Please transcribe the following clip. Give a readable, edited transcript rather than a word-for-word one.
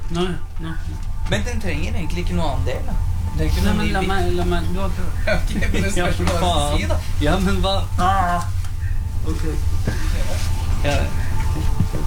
Nei. Men den trenger egentlig ikke noe annen del, da. Nei, men la meg du har prøvd. Ok, men det spørs hva du sier, da. Ja, men hva? Ok. Ja.